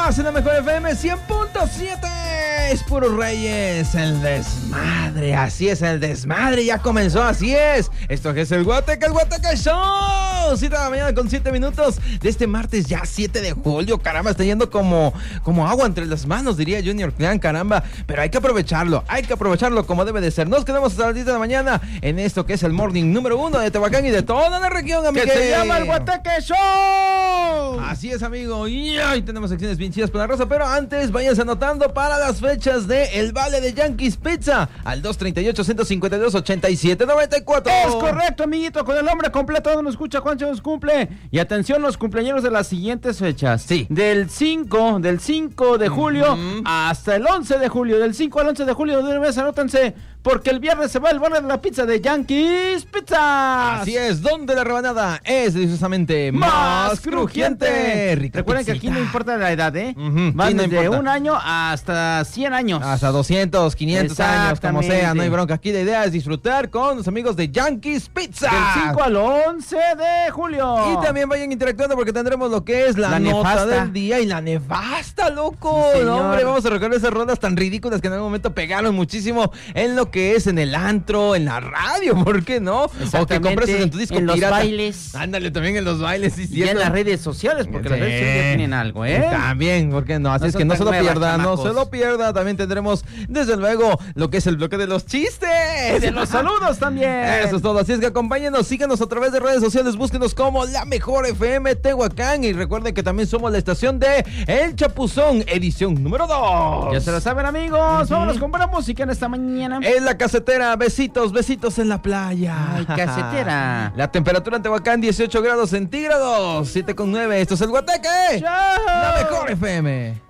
más en la mejor FM 100.7. Es Puros Reyes, el desmadre. Así es, el desmadre ya comenzó, así es. Esto es el Guateque Show. 7 de la mañana con 7 minutos de este martes ya 7 de julio. Caramba, está yendo como agua entre las manos, diría Junior Clan, caramba. Pero hay que aprovecharlo como debe de ser. Nos quedamos hasta las 10 de la mañana en esto que es el morning número 1 de Tehuacán y de toda la región, amigues. Que se llama el Guateque Show. Así es, amigo. Y hoy tenemos secciones bien chidas por la raza, pero antes váyanse anotando para las fechas de el vale de Yankees Pizza al 238-152-87-94. Es correcto, amiguito, con el nombre completo. ¿Dónde nos escucha? ¿Cuántos nos cumple? Y atención, los cumpleaños de las siguientes fechas. Sí. Del 5 de julio hasta el 11 de julio. Del 5 al 11 de julio, de una vez anótense, porque el viernes se va el vale de la pizza de Yankees Pizza. Así es, donde la rebanada es deliciosamente más crujiente. Recuerden que aquí no importa la edad, ¿eh? Van sí, no desde importa. 1 año hasta 100 años. Hasta 200, 500 años, como sea, no hay Exactamente. bronca. Aquí la idea es disfrutar con los amigos de Yankees Pizza. Del 5 al 11 de julio. Y también vayan interactuando porque tendremos lo que es la nota nefasta del día y la nefasta, loco. Sí, No, señor. hombre, vamos a recordar esas rondas tan ridículas que en algún momento pegaron muchísimo en lo que es en el antro, en la radio, ¿por qué no? O que Exactamente, compraste en tu disco en los pirata. bailes. Ándale, también en los bailes, sí, Y cierto. en las redes sociales, porque las redes sociales ya tienen algo, ¿eh? También, ¿por qué no? Así No es que son no tan se lo nuevas, pierda, no chamacos. se lo pierda. También tendremos, desde luego, lo que es el bloque de los chistes. De los saludos también. Eso es todo, así es que acompáñenos, síganos a través de redes sociales, búsquenos como La Mejor FM Tehuacán y recuerden que también somos la estación de El Chapuzón, edición número 2. Ya se lo saben, amigos. Vámonos con buena música en esta mañana. En la casetera, besitos, besitos en la playa. Ay, casetera. La temperatura en Tehuacán, 18 grados centígrados, 7,9. Esto es el Guateque. ¡Chao! La Mejor FM.